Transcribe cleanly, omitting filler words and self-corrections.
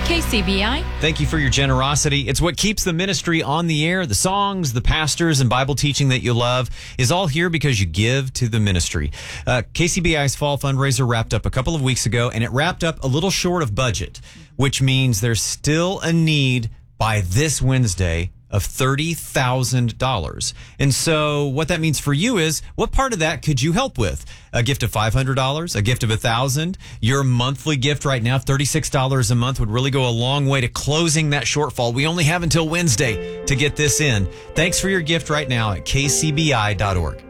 KCBI. Thank you for your generosity. It's what keeps the ministry on the air. The songs, the pastors, and Bible teaching that you love is all here because you give to the ministry. KCBI's fall fundraiser wrapped up a couple of weeks ago, and it wrapped up a little short of budget, which means there's still a need by this Wednesday of $30,000. And so what that means for you is, what part of that could you help with? A gift of $500, a gift of $1,000, your monthly gift right now, $36 a month, would really go a long way to closing that shortfall. We only have until Wednesday to get this in. Thanks for your gift right now at kcbi.org.